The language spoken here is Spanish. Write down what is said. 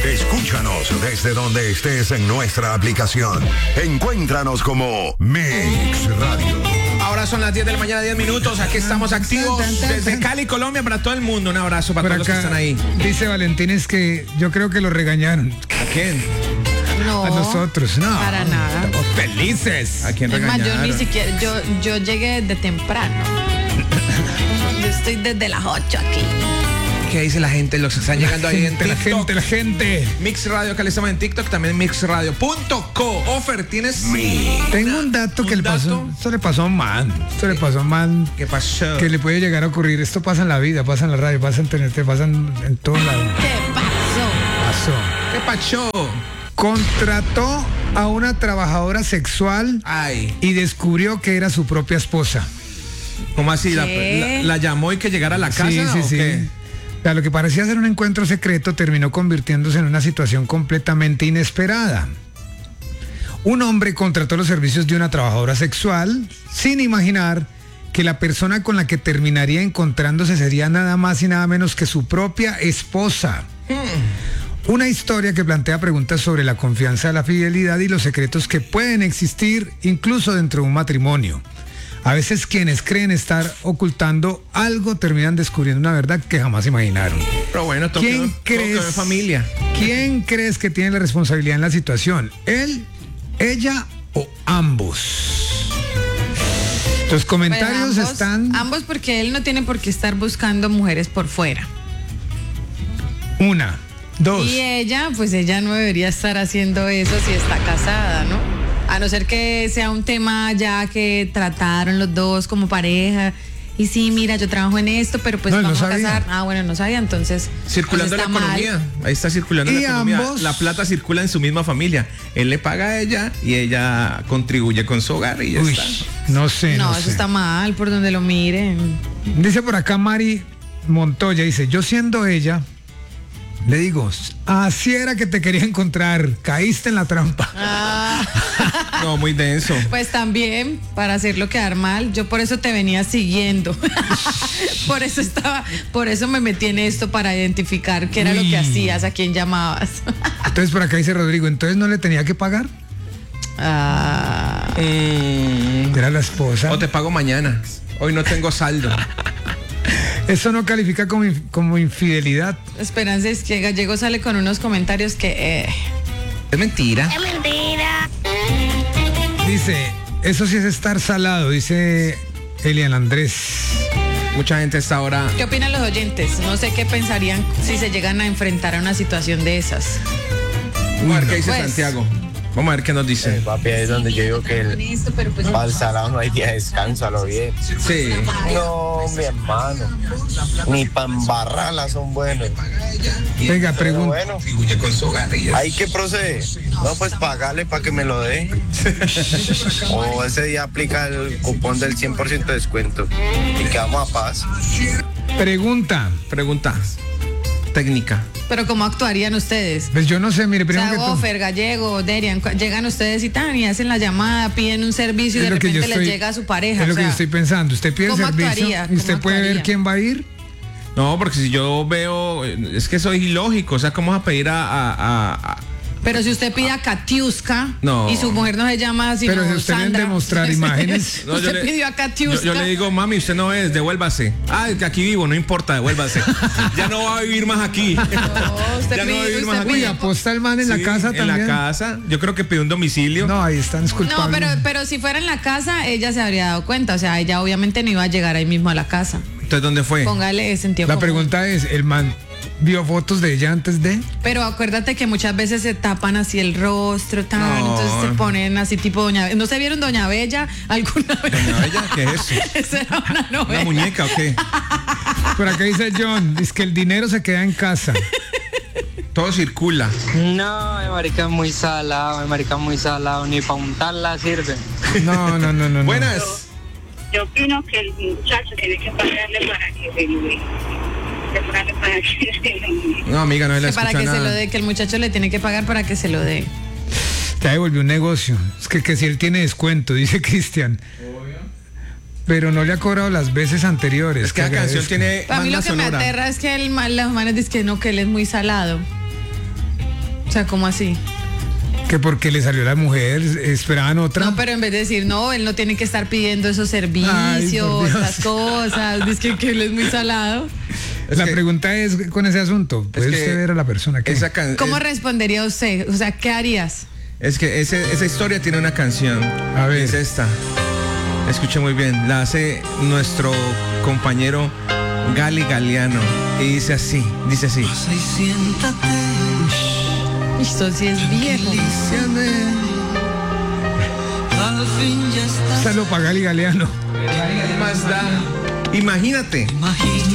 Escúchanos desde donde estés en nuestra aplicación. Encuéntranos como Mix Radio. Ahora son las 10 de la mañana, 10 minutos. Aquí estamos activos desde Cali, Colombia, para todo el mundo. Un abrazo para todos los que están ahí. Dice Valentín, es que yo creo que lo regañaron. ¿A quién? No. A nosotros, no. Para nada. Estamos felices. ¿A quién Es más, regañaron? yo ni siquiera, yo llegué de temprano. Yo estoy desde las 8 aquí. ¿Qué dice la gente? Los que están llegando ahí en TikTok. La gente. Mix Radio, que le estamos en TikTok, también mixradio.co. Offer, ¿tienes? Tengo un dato que le pasó. Esto le pasó a un man. ¿Qué pasó? Que le puede llegar a ocurrir. Esto pasa en la vida, pasa en la radio, pasa en internet, pasa en todo lado. ¿Qué pasó? ¿Qué pasó? Contrató a una trabajadora sexual y descubrió que era su propia esposa. ¿Cómo así? ¿Qué? ¿La llamó y que llegara a la casa? ¿o qué? O sea, lo que parecía ser un encuentro secreto terminó convirtiéndose en una situación completamente inesperada. Un hombre contrató los servicios de una trabajadora sexual sin imaginar que la persona con la que terminaría encontrándose sería nada más y nada menos que su propia esposa. Una historia que plantea preguntas sobre la confianza, la fidelidad y los secretos que pueden existir incluso dentro de un matrimonio. A veces quienes creen estar ocultando algo terminan descubriendo una verdad que jamás imaginaron. Pero bueno, ¿Quién crees, familia? ¿Quién crees que tiene la responsabilidad en la situación? ¿Él, ella o ambos? Los comentarios Ambos, están... Ambos, porque él no tiene por qué estar buscando mujeres por fuera. Una, dos. Y ella, pues ella no debería estar haciendo eso si está casada, ¿no? A no ser que sea un tema ya que trataron los dos como pareja. Y sí, mira, yo trabajo en esto, pero pues No, vamos no a sabía. casar. Ah, bueno, no sabía, entonces. Circulando pues la está economía. mal. Ahí está circulando la Y economía. ambos- La plata circula en su misma familia. Él le paga a ella y ella contribuye con su hogar y ya Uy, está. no sé. No, no eso sé. está mal, por donde lo miren. Dice por acá Mari Montoya, dice, yo siendo ella, le digo, así era que te quería encontrar, caíste en la trampa. Ah, No, muy denso. pues también, para hacerlo quedar mal, yo por eso te venía siguiendo. por eso me metí en esto, para identificar qué era lo que hacías, a quién llamabas. Entonces por acá dice Rodrigo, entonces no le tenía que pagar. Ah, Era la esposa. O te pago mañana. Hoy no tengo saldo. Eso no califica como infidelidad. Esperanza es que Gallego sale con unos comentarios que... Es mentira. Dice, eso sí es estar salado, dice Elian Andrés. Mucha gente está ahora. ¿Qué opinan los oyentes? No sé qué pensarían si se llegan a enfrentar a una situación de esas. Vamos a ver qué dice Pues. Santiago. Vamos a ver qué nos dice. Papi, ahí es donde yo digo que para el salado no hay día de descanso, a lo bien. Sí. No, mi hermano. Ni para embarrarlas son buenos. Venga, Pero pregunta. bueno, hay que proceder. No, pues pagarle para que me lo dé. O ese día aplica el cupón del 100% de descuento. Y quedamos a paz. Pregunta. Pregunta. Técnica. Pero ¿cómo actuarían ustedes? Pues yo no sé, mire, O primero sea, que todo. Gofer, Gallego, Derian, llegan ustedes y hacen la llamada, piden un servicio y Es de lo que yo repente les estoy- llega a su pareja. Es lo o que yo sea, estoy pensando. Usted pide el ¿cómo servicio actuaría? y usted ¿Cómo puede ver actuaría? quién va a ir. No, porque si yo veo, es que soy ilógico, o sea, ¿cómo vas a pedir a Pero si usted pide a Katiuska No. y su mujer no se llama sino Pero si usted le Sandra, demostrar imágenes. No, usted pidió a Katiuska. yo le digo, mami, usted no es, devuélvase. Ah, es que aquí vivo, no importa, devuélvase. Ya no va a vivir más aquí. No, usted Ya no va a pide- vivir más usted aquí. Uy, pide- aposta el man en la Sí, casa en también. la casa. Yo creo que pidió un domicilio. No, ahí están No, culpables. pero si fuera en la casa, ella se habría dado cuenta. O sea, ella obviamente no iba a llegar ahí mismo a la casa. Entonces, ¿dónde fue? Póngale sentido La común. pregunta es, ¿el man vio fotos de ella antes de? Pero acuérdate que muchas veces se tapan así el rostro, tan, No. entonces se ponen así tipo Doña... ¿No se vieron Doña Bella alguna vez? Doña Bella, ¿qué es eso? Esa era una novela. ¿Una muñeca o qué? Por acá dice John, dice que el dinero se queda en casa. Todo circula. No, marica muy salado, marica muy salado, ni para untarla sirve. No. Buenas. Yo opino que el muchacho tiene que pagarle para que se lo dé. No, amiga, no le Que para escucha que se nada. lo dé, que el muchacho le tiene que pagar para que se lo dé. Ya devolvió un negocio. Es que si él tiene descuento, dice Cristian. Pero no le ha cobrado las veces anteriores. Es que la canción agradezco. tiene A mí lo banda que me sonora. aterra es que los manes dicen que no, que él es muy salado. O sea, ¿cómo así? Que porque le salió la mujer, esperaban otra. No, pero en vez de decir, no, él no tiene que estar pidiendo esos servicios, las cosas, dice que él es muy salado. La pregunta es con ese asunto, ¿puede usted ver a la persona que... ¿Cómo respondería usted? O sea, ¿qué harías? Es que esa historia tiene una canción. A ver. Es esta. Escuche muy bien. La hace nuestro compañero Gali Galeano. Y dice así. Esto sí es viejo. Saludos para Gali Galeano. Más da. Imagínate.